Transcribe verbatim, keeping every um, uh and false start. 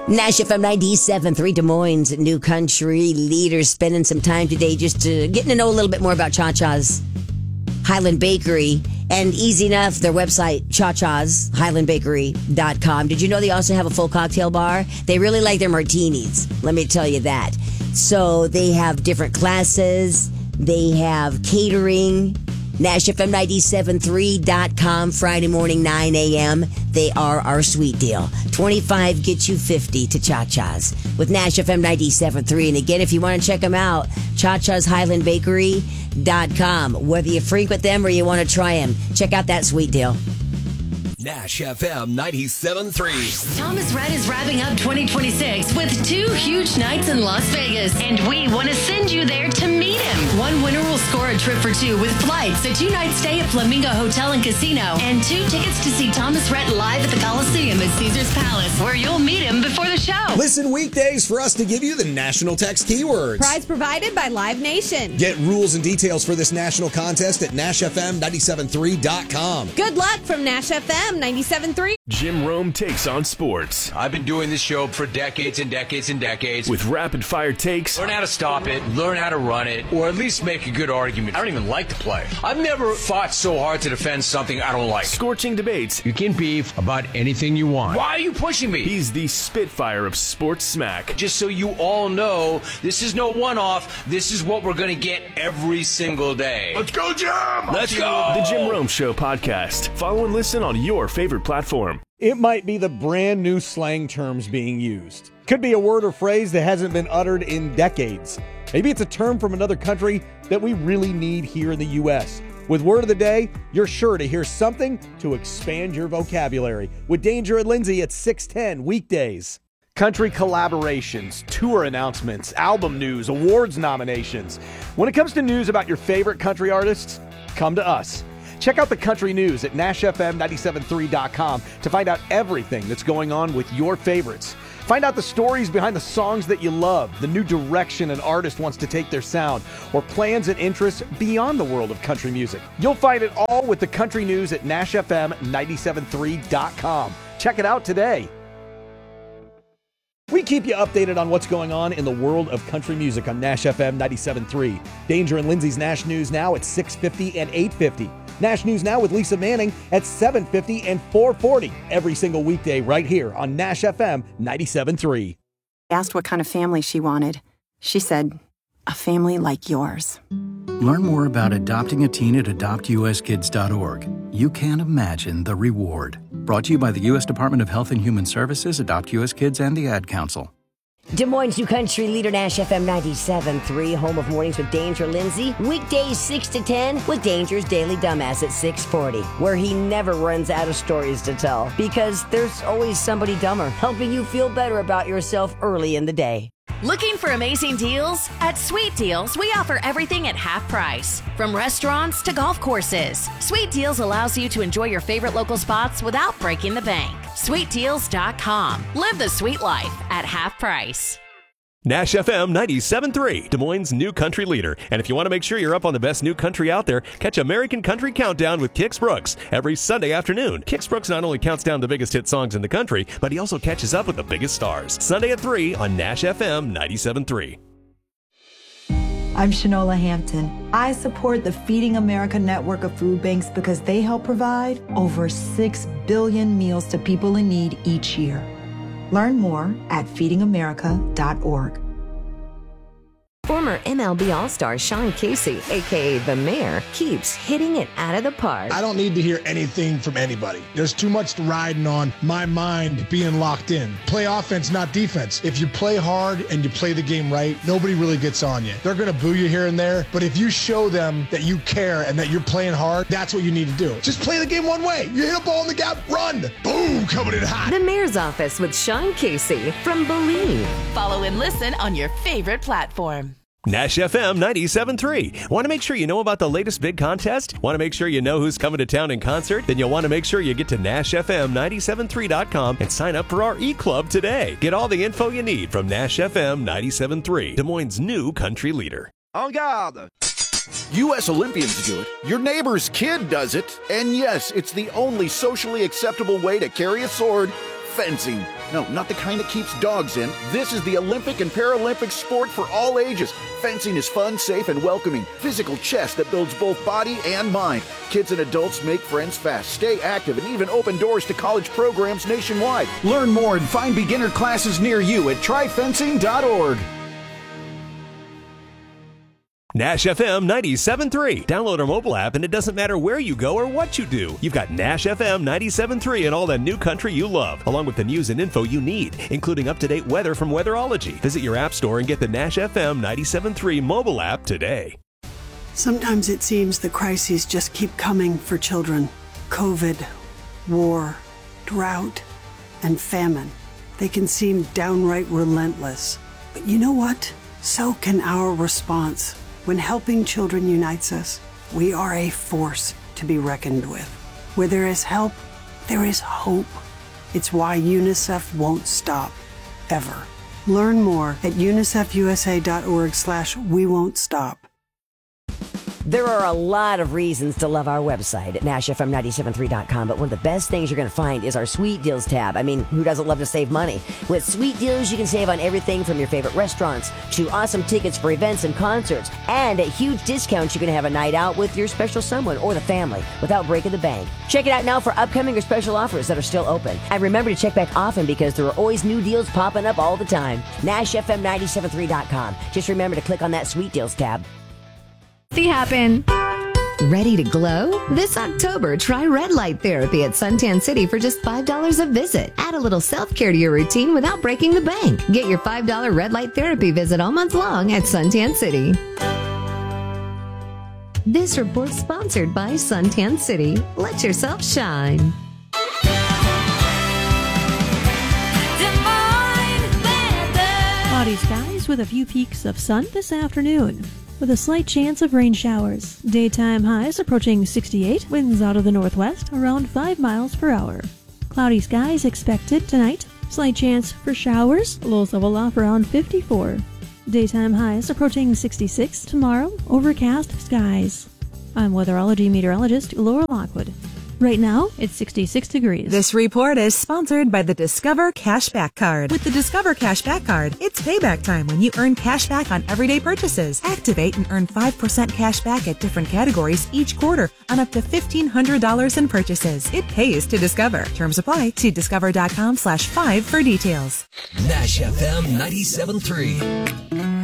Nash F M ninety-seven point three, Des Moines, new country leaders spending some time today just to, getting to know a little bit more about Cha Cha's Highland Bakery. And easy enough, their website, cha chas highland bakery dot com. Did you know they also have a full cocktail bar? They really like their martinis, let me tell you that. So they have different classes. They have catering. Nash F M ninety-seven point three dot com, Friday morning, nine a.m. They are our sweet deal. twenty-five gets you fifty to Cha Cha's with Nash F M ninety-seven point three. And again, if you want to check them out, cha chas highland bakery dot com. Whether you frequent them or you want to try them, check out that sweet deal. Nash F M ninety-seven point three. Thomas Rhett is wrapping up twenty twenty-six with two huge nights in Las Vegas, and we want to send you there to meet him. One winner will score a trip for two with flights, a two-night stay at Flamingo Hotel and Casino, and two tickets to see Thomas Rhett live at the Coliseum at Caesars Palace, where you'll meet him before the show. Listen weekdays for us to give you the national text keywords. Prize provided by Live Nation. Get rules and details for this national contest at nash f m ninety-seven point three dot com. Good luck from Nash F M ninety-seven point three. Jim Rome takes on sports. I've been doing this show for decades and decades and decades. With rapid-fire takes. Learn how to stop it, learn how to run it, or at least make a good argument. I don't even like the play. I've never fought so hard to defend something I don't like. Scorching debates. You can beef about anything you want. Why are you pushing me? He's the Spitfire of sports smack. Just so you all know, this is no one-off. This is what we're going to get every single day. Let's go, Jim! Let's go! The Jim Rome Show podcast. Follow and listen on your favorite platform. It might be the brand new slang terms being used. Could be a word or phrase that hasn't been uttered in decades. Maybe it's a term from another country that we really need here in the U S. With Word of the Day, you're sure to hear something to expand your vocabulary. With Danger and Lindsay at six ten weekdays. Country collaborations, tour announcements, album news, awards nominations. When it comes to news about your favorite country artists, come to us. Check out the country news at nash f m ninety-seven point three dot com to find out everything that's going on with your favorites. Find out the stories behind the songs that you love, the new direction an artist wants to take their sound, or plans and interests beyond the world of country music. You'll find it all with the country news at nash f m ninety-seven point three dot com. Check it out today. We keep you updated on what's going on in the world of country music on Nash F M ninety-seven point three. Danger and Lindsay's Nash News Now at six fifty and eight fifty. Nash News Now with Lisa Manning at seven fifty and four forty. Every single weekday right here on Nash F M ninety-seven point three. I asked what kind of family she wanted. She said, a family like yours. Learn more about adopting a teen at adopt u s kids dot org. You can't imagine the reward. Brought to you by the U S Department of Health and Human Services, Adopt U S Kids, and the Ad Council. Des Moines' new country leader, Nash F M ninety-seven point three, home of Mornings with Danger Lindsay. Weekdays six to ten with Danger's Daily Dumbass at six forty, where he never runs out of stories to tell because there's always somebody dumber helping you feel better about yourself early in the day. Looking for amazing deals? At Sweet Deals, we offer everything at half price. From restaurants to golf courses, Sweet Deals allows you to enjoy your favorite local spots without breaking the bank. sweet deals dot com. Live the sweet life at half price. Nash F M ninety-seven point three, Des Moines' new country leader. And if you want to make sure you're up on the best new country out there, catch American Country Countdown with Kix Brooks every Sunday afternoon. Kix Brooks not only counts down the biggest hit songs in the country, but he also catches up with the biggest stars. Sunday at three on Nash F M ninety-seven point three. I'm Shanola Hampton. I support the Feeding America network of food banks because they help provide over six billion meals to people in need each year. Learn more at feeding america dot org. Former M L B All-Star Sean Casey, a k a. The Mayor, keeps hitting it out of the park. I don't need to hear anything from anybody. There's too much riding on my mind being locked in. Play offense, not defense. If you play hard and you play the game right, nobody really gets on you. They're going to boo you here and there, but if you show them that you care and that you're playing hard, that's what you need to do. Just play the game one way. You hit a ball in the gap, run. Boom, coming in hot. The Mayor's Office with Sean Casey from Believe. Follow and listen on your favorite platform. Nash F M ninety-seven point three. Want to make sure you know about the latest big contest? Want to make sure you know who's coming to town in concert? Then you'll want to make sure you get to nash f m ninety-seven point three dot com and sign up for our e-club today. Get all the info you need from Nash F M ninety-seven point three, Des Moines' new country leader. En garde! U S Olympians do it. Your neighbor's kid does it. And yes, it's the only socially acceptable way to carry a sword fencing. No, not the kind that keeps dogs in. This is the Olympic and Paralympic sport for all ages. Fencing is fun, safe, and welcoming. Physical chess that builds both body and mind. Kids and adults make friends fast, stay active, and even open doors to college programs nationwide. Learn more and find beginner classes near you at try fencing dot org. Nash F M ninety-seven point three. Download our mobile app and it doesn't matter where you go or what you do. You've got Nash F M ninety-seven point three and all the new country you love, along with the news and info you need, including up-to-date weather from Weatherology. Visit your app store and get the Nash F M ninety-seven point three mobile app today. Sometimes it seems the crises just keep coming for children. COVID, war, drought, and famine. They can seem downright relentless. But you know what? So can our response. When helping children unites us, we are a force to be reckoned with. Where there is help, there is hope. It's why UNICEF won't stop, ever. Learn more at unicefusa.org slash we won't stop. There are a lot of reasons to love our website at nash f m nine seven three dot com, but one of the best things you're going to find is our Sweet Deals tab. I mean, who doesn't love to save money? With Sweet Deals, you can save on everything from your favorite restaurants to awesome tickets for events and concerts. And at huge discounts, you can have a night out with your special someone or the family without breaking the bank. Check it out now for upcoming or special offers that are still open. And remember to check back often because there are always new deals popping up all the time. nash f m nine seven three dot com. Just remember to click on that Sweet Deals tab. See happen. Ready to glow? This October, try red light therapy at Suntan City for just five dollars a visit. Add a little self-care to your routine without breaking the bank. Get your five dollars red light therapy visit all month long at Suntan City. This report sponsored by Suntan City. Let yourself shine. Cloudy skies with a few peaks of sun this afternoon, with a slight chance of rain showers. Daytime highs approaching sixty-eight, winds out of the northwest around five miles per hour. Cloudy skies expected tonight, slight chance for showers, lows level off around fifty-four. Daytime highs approaching sixty-six tomorrow, overcast skies. I'm weatherology meteorologist Laura Lockwood. Right now, it's sixty-six degrees. This report is sponsored by the Discover Cashback Card. With the Discover Cashback Card, it's payback time when you earn cash back on everyday purchases. Activate and earn five percent cash back at different categories each quarter on up to fifteen hundred dollars in purchases. It pays to Discover. Terms apply. See discover.com slash five for details. Nash F M ninety-seven point three.